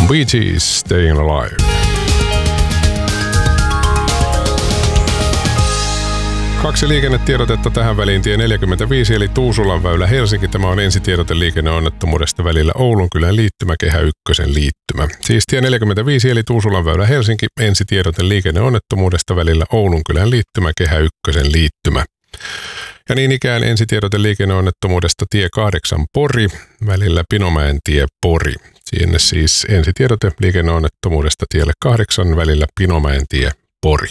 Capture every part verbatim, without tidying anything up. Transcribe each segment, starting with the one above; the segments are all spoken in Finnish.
Bee Gees, Staying Alive. Kaksi liikennetiedotetta tähän väliin. Tie neljäkymmentäviisi eli Tuusulan väylä Helsinki. Tämä on ensitiedote liikenneonnettomuudesta välillä Oulunkylän liittymä, Kehä ykkösen liittymä. Siis tie neljäkymmentäviisi eli Tuusulan väylä Helsinki. Ensitiedote liikenneonnettomuudesta välillä Oulunkylän liittymä, Kehä ykkösen liittymä. Ja niin ikään ensitiedote liikenneonnettomuudesta tie kahdeksan Pori välillä Pinomäen tie Pori. Sinne siis ensitiedote liikenneonnettomuudesta tielle kahdeksan välillä Pinomäen tie Pori.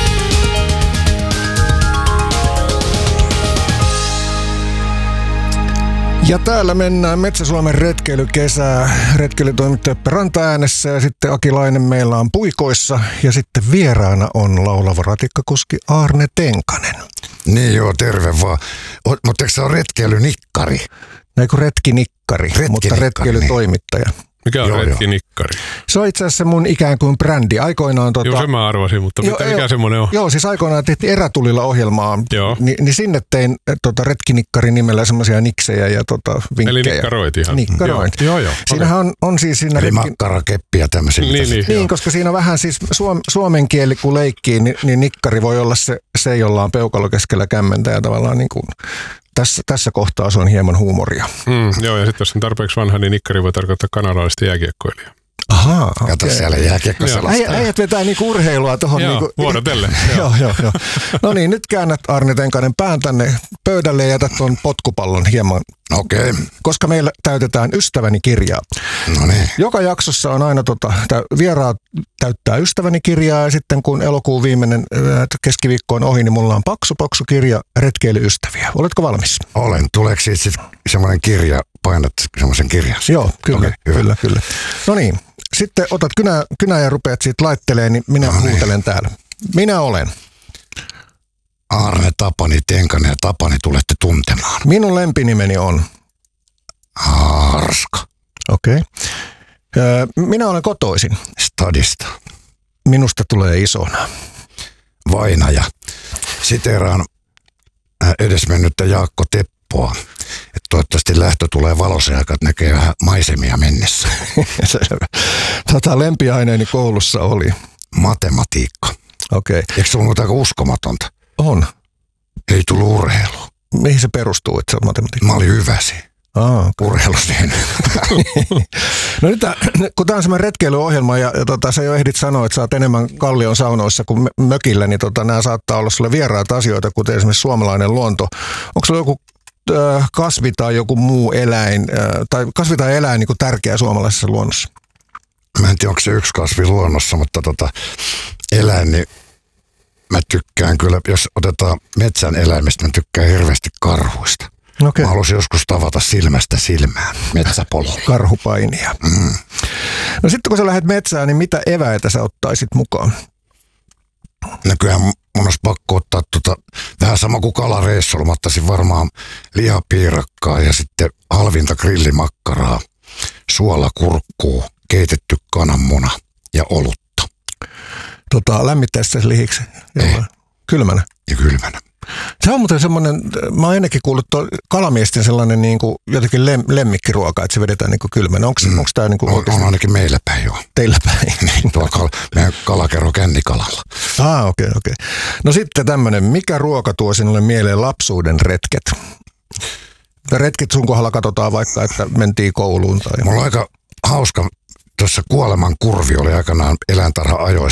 Ja täällä mennään Metsä-Suomen retkeilykesää. Retkeilytoimittaja Ranta äänessä ja sitten Akilainen meillä on puikoissa. Ja sitten vieraana on laulava ratikkakuski Aarne Tenkanen. Niin joo, terve vaan. O, mutta eikö se ole retkeilynikkari? Näin kuin retkinikkari, Retki mutta retkeilytoimittaja. Niin. Mikä on retkinikkari? Se on itse asiassa mun ikään kuin brändi. Aikoinaan tota... Joo, sen mä arvasin, mutta jo, mitä, jo, mikä semmoinen on? Joo, siis aikoinaan tehtiin Erätulilla ohjelmaa, Ni, niin sinne tein tota, retkinikkari nimellä semmoisia niksejä ja tota, vinkkejä. Eli nikkaroit ihan. Nikkaroit. Joo, joo. Siinähän on, on siis siinä... Eli retki... makkarakeppi ja tämmöisiä. Niin, niin, niin koska siinä vähän siis suom, suomen kieli kun leikkii, niin, niin nikkari voi olla se, se, jolla on peukalo keskellä kämmentä ja tavallaan niin kuin... Tässä, tässä kohtaa se on hieman huumoria. Mm, joo, ja sitten jos on tarpeeksi vanha, niin nikkari voi tarkoittaa kanadalaista jääkiekkoilijaa. Ahaa, kato okay. Siellä jääkiekko sellaista. Äijät vetää niinku urheilua tuohon. Joo, niinku, vuorotelle. joo, joo, joo. No niin, nyt käännät Aarne Tenkanen pään tänne pöydälle ja jätät tuon potkupallon hieman. Okei. Okay. Koska meillä täytetään Ystäväni kirjaa. No niin. Joka jaksossa on aina tota, vieraat täyttää Ystäväni kirjaa ja sitten kun elokuun viimeinen keskiviikko on ohi, niin mulla on paksu paksu kirja Retkeilyystäviä. Oletko valmis? Olen. Tuleeko siitä sitten semmoinen kirja, painat semmoisen kirjan? Joo, kyllä, okay, kyllä, kyllä. No niin. Sitten otat kynää, kynää ja rupeat siitä laitteleen, niin minä no huutelen niin. Täällä. Minä olen Aarne Tapani Tenkanen ja Tapani tulette tuntemaan. Minun lempinimeni on Arska. Okei. Okay. Minä olen kotoisin Stadista. Minusta tulee isona. Vainaja. Siteeraan edesmennyttä Jaakko Teppoa. Että toivottavasti lähtö tulee valossa aika, että näkee vähän maisemia mennessä. Tota, lempiaineeni koulussa oli matematiikka. Okei. Okay. Eikö se ollut aika uskomatonta? On. Ei tullut urheilu. Mihin se perustuu, että sä oot matematiikka? Mä olin hyvä siinä. Ah, urheilussa. No nyt, kun tämä on semmoinen retkeilyohjelma ja, ja tota, sä jo ehdit sanoa, että sä oot enemmän Kallion saunoissa kuin mökillä, niin tota, nämä saattaa olla sulle vieraita asioita, kuten esimerkiksi suomalainen luonto. Onko sulla joku äh, kasvi tai joku muu eläin, äh, tai kasvi tai eläin niin kuin tärkeä suomalaisessa luonnossa? Mä en tiedä, onko se yksi kasvi luonnossa, mutta tota, eläin, niin mä tykkään kyllä, jos otetaan metsän eläimistä, mä tykkään hirveästi karhuista. Okay. Mä haluaisin joskus tavata silmästä silmään metsäpololla. Karhupainia. Mm. No sitten kun sä lähdet metsään, niin mitä eväitä sä ottaisit mukaan? No kyllähän mun olisi pakko ottaa tota, vähän sama kuin kalareissulla. Mä ottaisin varmaan lihapiirakkaa ja sitten halvinta grillimakkaraa, suolakurkkuu, keitetty kananmuna ja olutta. Tota, lämmittäessä lihiksi? Kylmänä? Ja kylmänä. Se on muuten semmoinen, mä oon ennenkin kuullut kalamiesten sellainen niin kuin jotenkin lem, lemmikkiruoka, että se vedetään niin kuin kylmänä. Onko, mm. onko tämä niin kuin on, on ainakin meillä päin jo. Teillä päin? Niin, tuolla kal, meidän kalakerro Kännikalalla. Ah, okei, okay, okei. Okay. No sitten tämmöinen, mikä ruoka tuo sinulle mieleen lapsuuden retket? Retket sun kohdalla katsotaan vaikka, että mentiin kouluun. Tai... Mulla on aika hauska, tuossa Kuoleman kurvi oli aikanaan eläintarha-ajoissa.